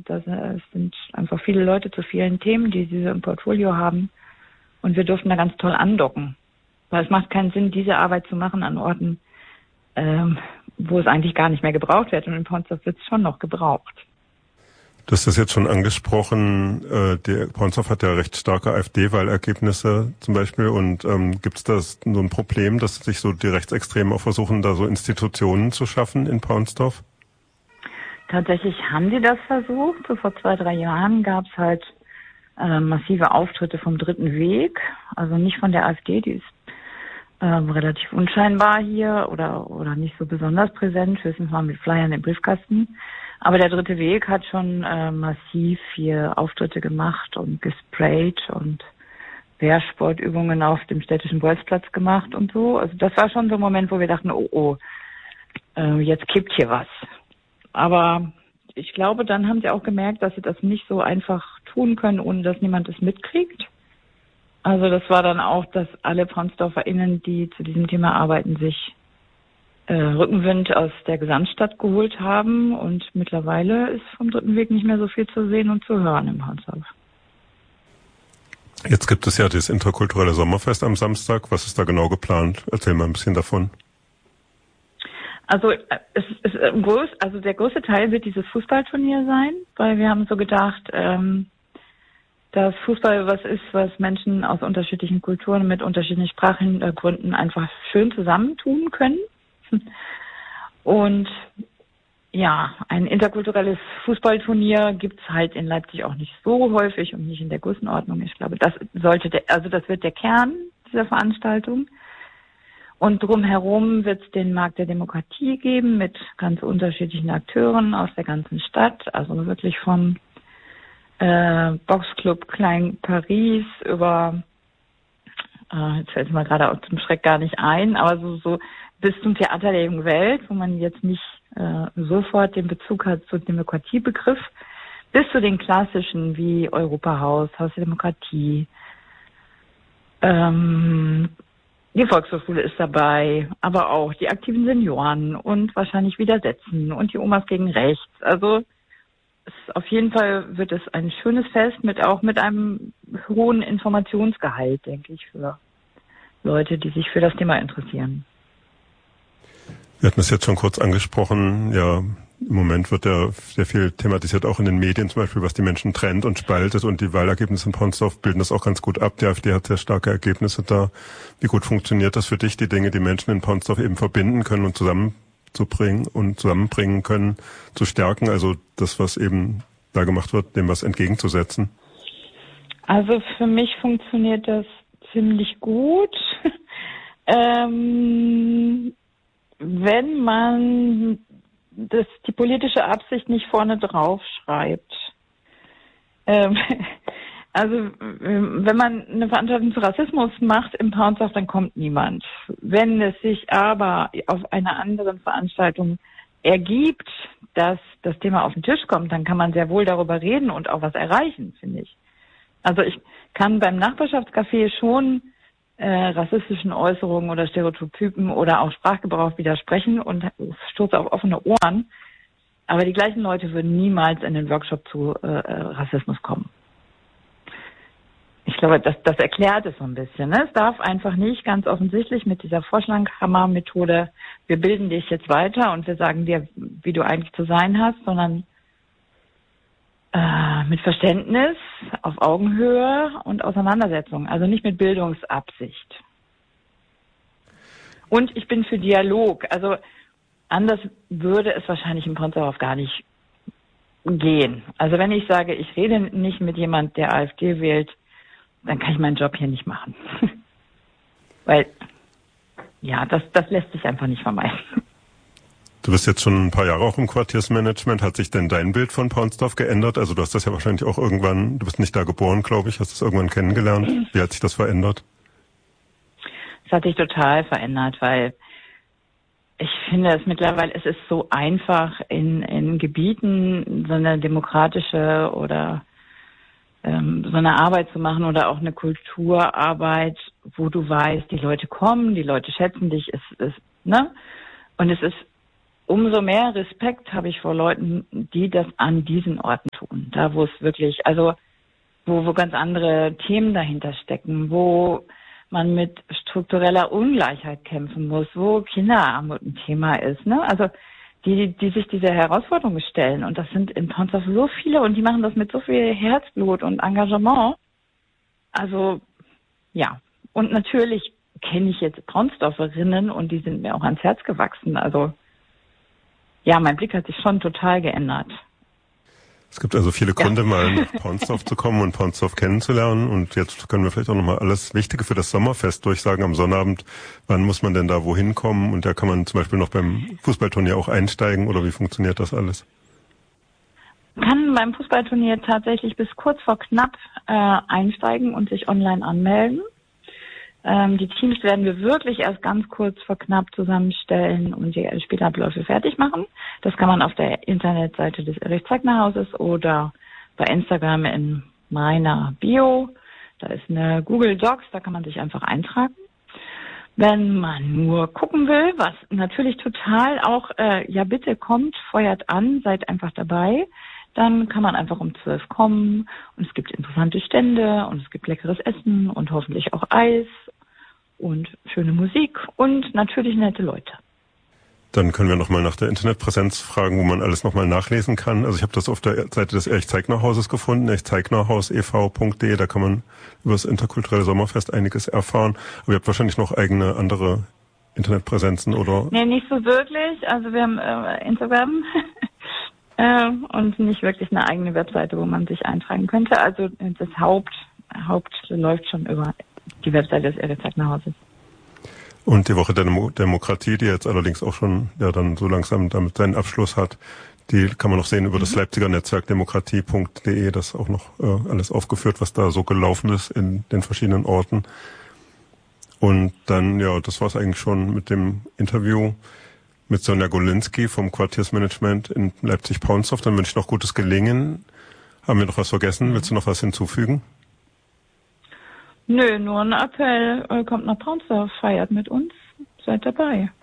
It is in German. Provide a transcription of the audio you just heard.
Es sind einfach viele Leute zu vielen Themen, die sie im Portfolio haben. Und wir durften da ganz toll andocken. Weil es macht keinen Sinn, diese Arbeit zu machen an Orten, wo es eigentlich gar nicht mehr gebraucht wird. Und in Ponsdorf wird es schon noch gebraucht. Du hast das jetzt schon angesprochen, Ponsdorf hat ja recht starke AfD-Wahlergebnisse zum Beispiel, und gibt es da so ein Problem, dass sich so die Rechtsextremen auch versuchen, da so Institutionen zu schaffen in Ponsdorf? Tatsächlich haben die das versucht. So vor 2-3 Jahren gab es halt massive Auftritte vom Dritten Weg, also nicht von der AfD, die ist relativ unscheinbar hier oder nicht so besonders präsent, höchstens mal mit Flyern im Briefkasten. Aber der Dritte Weg hat schon massiv hier Auftritte gemacht und gesprayt und Wehrsportübungen auf dem städtischen Bolzplatz gemacht und so. Also das war schon so ein Moment, wo wir dachten, jetzt kippt hier was. Aber ich glaube, dann haben sie auch gemerkt, dass sie das nicht so einfach tun können, ohne dass niemand es mitkriegt. Also das war dann auch, dass alle PonsdorferInnen, die zu diesem Thema arbeiten, sich Rückenwind aus der Gesamtstadt geholt haben, und mittlerweile ist vom Dritten Weg nicht mehr so viel zu sehen und zu hören in Ponsdorf. Jetzt gibt es ja das interkulturelle Sommerfest am Samstag. Was ist da genau geplant? Erzähl mal ein bisschen davon. Also es ist der größte Teil wird dieses Fußballturnier sein, weil wir haben so gedacht, dass Fußball was ist, was Menschen aus unterschiedlichen Kulturen mit unterschiedlichen Sprachhintergründen einfach schön zusammentun können. Und ja, ein interkulturelles Fußballturnier gibt's halt in Leipzig auch nicht so häufig und nicht in der Größenordnung. Ich glaube, das wird der Kern dieser Veranstaltung. Und drumherum wird es den Markt der Demokratie geben mit ganz unterschiedlichen Akteuren aus der ganzen Stadt. Also wirklich vom Boxclub Klein Paris über, jetzt fällt es mir gerade auch zum Schreck gar nicht ein, aber so bis zum Theater der jungen Welt, wo man jetzt nicht sofort den Bezug hat zum Demokratiebegriff, bis zu den klassischen wie Europahaus, Haus der Demokratie, die Volkshochschule ist dabei, aber auch die aktiven Senioren und wahrscheinlich Widersetzen und die Omas gegen Rechts. Also auf jeden Fall wird es ein schönes Fest mit einem hohen Informationsgehalt, denke ich, für Leute, die sich für das Thema interessieren. Wir hatten es jetzt schon kurz angesprochen. Ja, im Moment wird ja sehr viel thematisiert, auch in den Medien zum Beispiel, was die Menschen trennt und spaltet, und die Wahlergebnisse in Ponsdorf bilden das auch ganz gut ab. Die AfD hat sehr starke Ergebnisse da. Wie gut funktioniert das für dich, die Dinge, die Menschen in Ponsdorf eben verbinden können und zusammenbringen können, zu stärken, also das, was eben da gemacht wird, dem was entgegenzusetzen? Also für mich funktioniert das ziemlich gut. Wenn man die politische Absicht nicht vorne drauf schreibt. Also wenn man eine Veranstaltung zu Rassismus macht im Ponsdorf, dann kommt niemand. Wenn es sich aber auf einer anderen Veranstaltung ergibt, dass das Thema auf den Tisch kommt, dann kann man sehr wohl darüber reden und auch was erreichen, finde ich. Also ich kann beim Nachbarschaftscafé schon rassistischen Äußerungen oder Stereotypen oder auch Sprachgebrauch widersprechen und stoße auf offene Ohren. Aber die gleichen Leute würden niemals in den Workshop zu Rassismus kommen. Ich glaube, das erklärt es so ein bisschen. Ne? Es darf einfach nicht ganz offensichtlich mit dieser Vorschlaghammer-Methode, wir bilden dich jetzt weiter und wir sagen dir, wie du eigentlich zu sein hast, sondern mit Verständnis, auf Augenhöhe und Auseinandersetzung, also nicht mit Bildungsabsicht. Und ich bin für Dialog, also anders würde es wahrscheinlich im Ponsdorf gar nicht gehen. Also wenn ich sage, ich rede nicht mit jemand, der AfD wählt, dann kann ich meinen Job hier nicht machen. Weil, ja, das lässt sich einfach nicht vermeiden. Du bist jetzt schon ein paar Jahre auch im Quartiersmanagement. Hat sich denn dein Bild von Ponsdorf geändert? Also du hast das ja wahrscheinlich auch irgendwann, du bist nicht da geboren, glaube ich, hast das irgendwann kennengelernt. Wie hat sich das verändert? Es hat sich total verändert, weil ich finde es ist so einfach in Gebieten so eine demokratische oder so eine Arbeit zu machen oder auch eine Kulturarbeit, wo du weißt, die Leute kommen, die Leute schätzen dich, ne? Und es ist umso mehr Respekt habe ich vor Leuten, die das an diesen Orten tun. Da, wo es wirklich, also wo ganz andere Themen dahinter stecken, wo man mit struktureller Ungleichheit kämpfen muss, wo Kinderarmut ein Thema ist, ne? Also die sich dieser Herausforderung stellen. Und das sind in Ponsdorf so viele und die machen das mit so viel Herzblut und Engagement. Also, ja. Und natürlich kenne ich jetzt Ponsdorferinnen und die sind mir auch ans Herz gewachsen. Also, ja, mein Blick hat sich schon total geändert. Es gibt also viele Gründe, mal nach Ponsdorf zu kommen und Ponsdorf kennenzulernen. Und jetzt können wir vielleicht auch nochmal alles Wichtige für das Sommerfest durchsagen. Am Sonnabend, wann muss man denn da wohin kommen? Und da kann man zum Beispiel noch beim Fußballturnier auch einsteigen. Oder wie funktioniert das alles? Man kann beim Fußballturnier tatsächlich bis kurz vor knapp einsteigen und sich online anmelden. Die Teams werden wir wirklich erst ganz kurz vor knapp zusammenstellen und die Spielabläufe fertig machen. Das kann man auf der Internetseite des Erich-Zeigner-Hauses oder bei Instagram in meiner Bio. Da ist eine Google Docs, da kann man sich einfach eintragen. Wenn man nur gucken will, was natürlich total auch, ja bitte kommt, feuert an, seid einfach dabei. Dann kann man einfach um 12 kommen und es gibt interessante Stände und es gibt leckeres Essen und hoffentlich auch Eis und schöne Musik und natürlich nette Leute. Dann können wir nochmal nach der Internetpräsenz fragen, wo man alles nochmal nachlesen kann. Also ich habe das auf der Seite des Erich-Zeigner-Hauses gefunden, erichzeignerhausev.de. Da kann man über das interkulturelle Sommerfest einiges erfahren. Aber ihr habt wahrscheinlich noch eigene andere Internetpräsenzen, oder? Nee, nicht so wirklich. Also wir haben Instagram und nicht wirklich eine eigene Webseite, wo man sich eintragen könnte. Also das Haupt läuft schon über die Webseite des Erich-Zeigner-Hauses. Und die Woche der Demokratie, die jetzt allerdings auch schon ja dann so langsam damit seinen Abschluss hat, die kann man noch sehen über das Leipziger Netzwerk demokratie.de, das auch noch alles aufgeführt, was da so gelaufen ist in den verschiedenen Orten. Und dann, ja, das war's eigentlich schon mit dem Interview mit Sonja Golinski vom Quartiersmanagement in Leipzig-Ponsdorf. Dann wünsche ich noch gutes Gelingen. Haben wir noch was vergessen? Willst du noch was hinzufügen? Nö, nur ein Appell, kommt nach Ponsdorf, feiert mit uns, seid dabei.